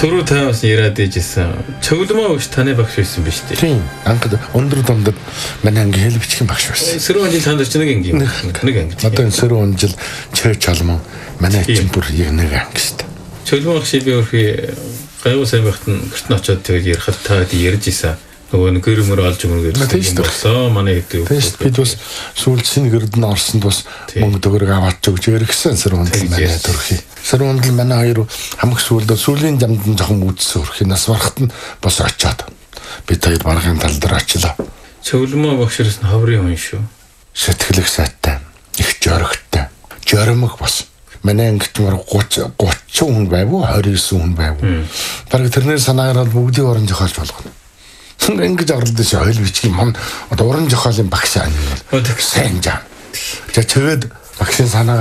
Түрүү та бас яриад ижсэн. Цөглөмөө өгч таны багш байсан биз дээ. Тийм. Ангад өндөр дондод манай анги хэл бичгийн багш байсан. Сэрүүн жил танд ч нэг анги. Нэг анги. Одоо энэ сэрүүн жил чөөч алман манай чинь бүр яг нэг анги шүү дээ. Цөглөмөө багш би өөрхий гайгүй сайн байхад нь гэртэн очиод тэгээд ярихад та ярьж ийсэн. Нөгөө гэрмөр олж өгнө гэж болсон. Манай хэд бид бас сүүлд шинэ гэрдэн орсонд бас мөнгө төгрөг аваад өгч ирсэн сэрүүнд манай төрхий. Сэрүүнд л манай хоёр хамаг сүүлийн замд нь жоохон үүдсэн өрхий нас барахад нь бас очиод бид хоёр баргын тал дээр очлоо. Цөглөмөө багшраас нь ховрын хүн шүү. Сэтгэлэг сайтай, их жорогтой. Жоромог бас. Манай ангид 30 хүн байв уу 29 хүн байв уу. Бараг тэрнэр санаагаар бүгдийг орон зохиолж болгоно. Ингэж авралдаж ойл бичгийн мон одоо уран зохиолын багш аа юм бол сайн жаа. Тэгээд багшийн санаа